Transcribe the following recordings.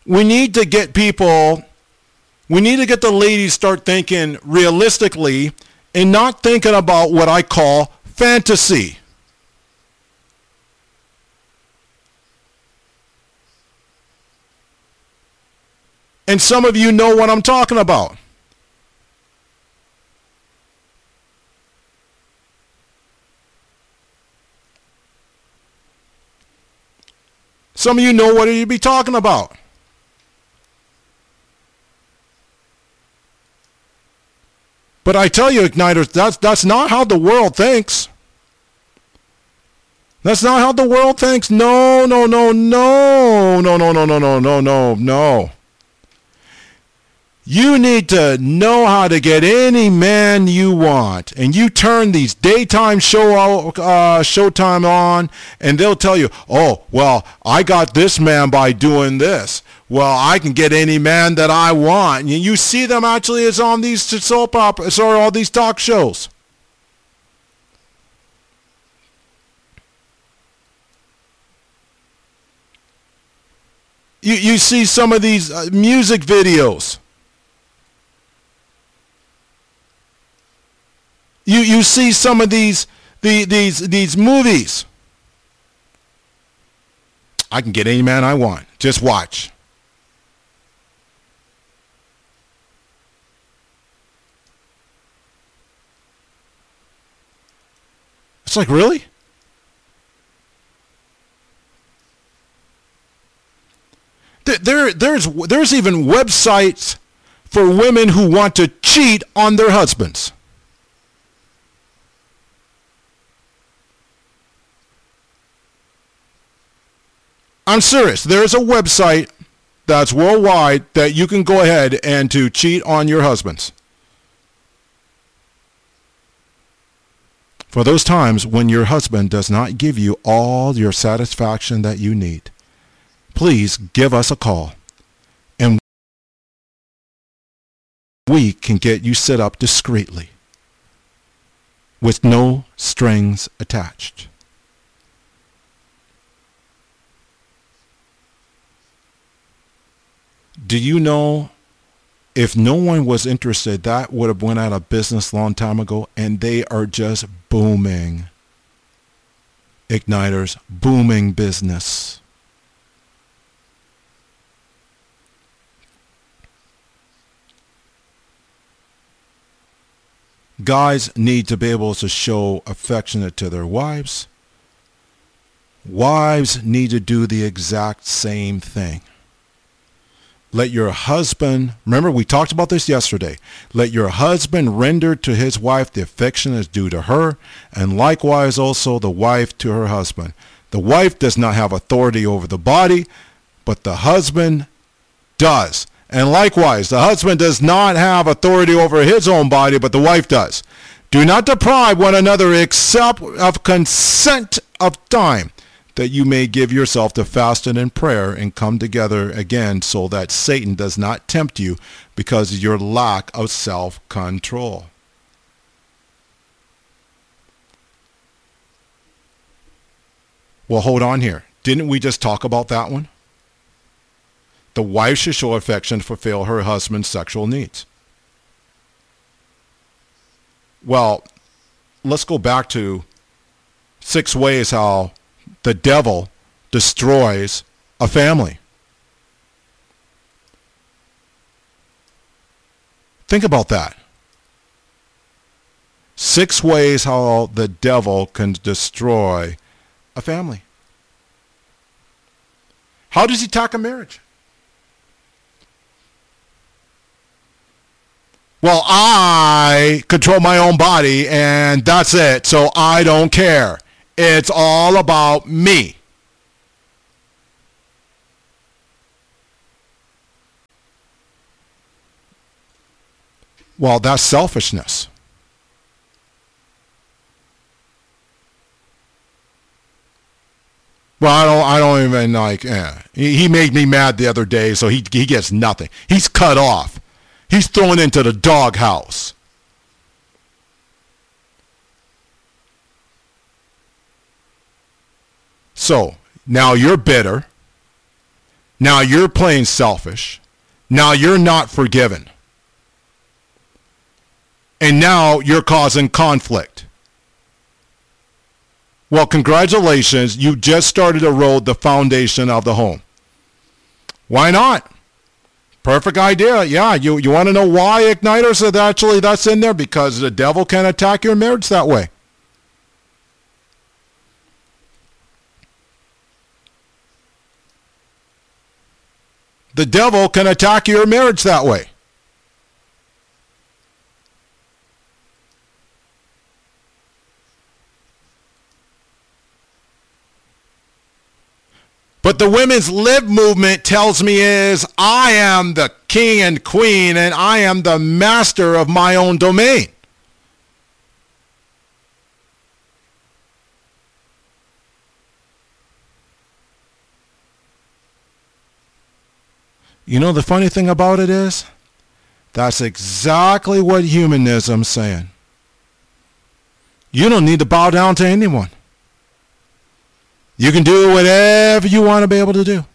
We need to get people, we need to get the ladies start thinking realistically and not thinking about what I call fantasy. And some of you know what I'm talking about. Some of you know what you be talking about. But I tell you, Igniters, that's not how the world thinks. That's not how the world thinks. No, no, no, no, no, no, no, no, no, no, no, no. You need to know how to get any man you want. And you turn these daytime showtime on, and they'll tell you, oh, well, I got this man by doing this. Well, I can get any man that I want. And you see them actually as on these soap operas or all these talk shows. You see some of these music videos. You see some of these movies. I can get any man I want. Just watch. It's like, really? There's even websites for women who want to cheat on their husbands. I'm serious. There's a website that's worldwide that you can go ahead and to cheat on your husbands. For those times when your husband does not give you all your satisfaction that you need, please give us a call and we can get you set up discreetly with no strings attached. Do you know if no one was interested, that would have went out of business a long time ago, and they are just booming. Igniters, booming business. Guys need to be able to show affectionate to their wives. Wives need to do the exact same thing. Let your husband, remember we talked about this yesterday, let your husband render to his wife the affection that is due to her, and likewise also the wife to her husband. The wife does not have authority over the body, but the husband does. And likewise, the husband does not have authority over his own body, but the wife does. Do not deprive one another except of consent of time, that you may give yourself to fasting and prayer and come together again so that Satan does not tempt you because of your lack of self-control. Well, hold on here. Didn't we just talk about that one? The wife should show affection to fulfill her husband's sexual needs. Well, let's go back to 6 ways how the devil destroys a family. Think about that. 6 ways how the devil can destroy a family. How does he attack a marriage? Well, I control my own body and that's it, so I don't care. It's all about me. Well, that's selfishness. Well, I don't even like, He made me mad the other day, so he gets nothing. He's cut off. He's thrown into the doghouse. So, now you're bitter. Now you're playing selfish. Now you're not forgiven. And now you're causing conflict. Well, congratulations. You just started to erode the foundation of the home. Why not? Perfect idea. Yeah, you want to know why, Igniters? Actually, that's in there because the devil can attack your marriage that way. The devil can attack your marriage that way. But the Women's Lib movement tells me is I am the king and queen and I am the master of my own domain. You know the funny thing about it is, that's exactly what humanism's saying. You don't need to bow down to anyone. You can do whatever you want to be able to do.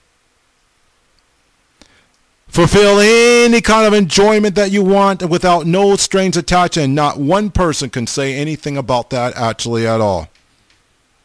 Fulfill any kind of enjoyment that you want without no strings attached, and not one person can say anything about that actually at all.